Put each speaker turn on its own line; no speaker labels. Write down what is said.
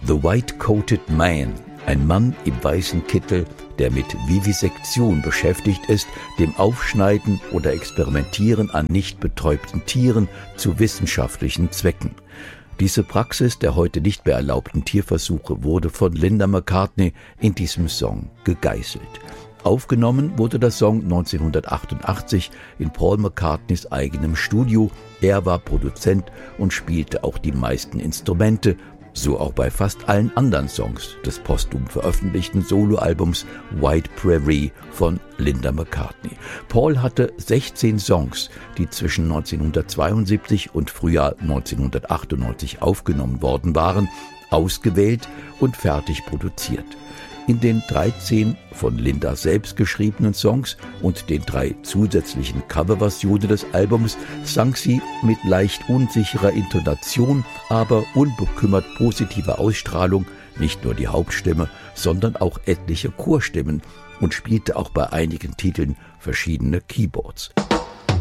The White-Coated Man, ein Mann im weißen Kittel, der mit Vivisektion beschäftigt ist, dem Aufschneiden oder Experimentieren an nicht betäubten Tieren zu wissenschaftlichen Zwecken. Diese Praxis der heute nicht mehr erlaubten Tierversuche wurde von Linda McCartney in diesem Song gegeißelt. Aufgenommen wurde der Song 1988 in Paul McCartneys eigenem Studio. Er war Produzent und spielte auch die meisten Instrumente, so auch bei fast allen anderen Songs des posthum veröffentlichten Soloalbums White Prairie von Linda McCartney. Paul hatte 16 Songs, die zwischen 1972 und Frühjahr 1998 aufgenommen worden waren, ausgewählt und fertig produziert. In den 13 von Linda selbst geschriebenen Songs und den 3 zusätzlichen Coverversionen des Albums sang sie mit leicht unsicherer Intonation, aber unbekümmert positiver Ausstrahlung nicht nur die Hauptstimme, sondern auch etliche Chorstimmen und spielte auch bei einigen Titeln verschiedene Keyboards.